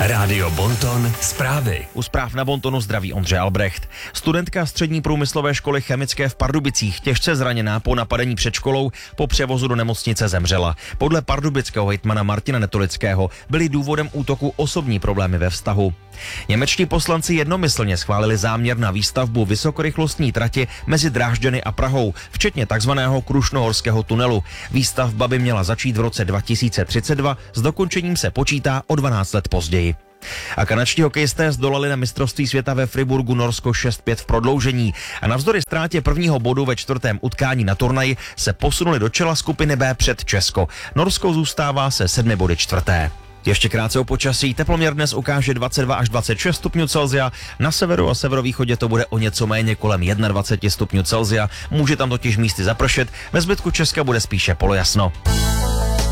Rádio Bonton zprávy. U zpráv na Bontonu zdraví Ondřej Albrecht. Studentka střední průmyslové školy chemické v Pardubicích, těžce zraněná po napadení před školou, po převozu do nemocnice zemřela. Podle pardubického hejtmana Martina Netolického byly důvodem útoku osobní problémy ve vztahu. Němečtí poslanci jednomyslně schválili záměr na výstavbu vysokorychlostní trati mezi Drážďany a Prahou, včetně takzvaného Krušnohorského tunelu. Výstavba by měla začít v roce 2032, s dokončením se počítá o 12 let později. A kanadští hokejisté zdolali na mistrovství světa ve Friburgu Norsko 6-5 v prodloužení a navzdory ztrátě prvního bodu ve čtvrtém utkání na turnaji se posunuli do čela skupiny B před Česko. Norsko zůstává se 7 body čtvrté. Ještě krátce o počasí. Teploměr dnes ukáže 22 až 26 stupňů Celsia. Na severu a severovýchodě to bude o něco méně, kolem 21 stupňů Celsia. Může tam totiž místy zapršet, ve zbytku Česka bude spíše polojasno.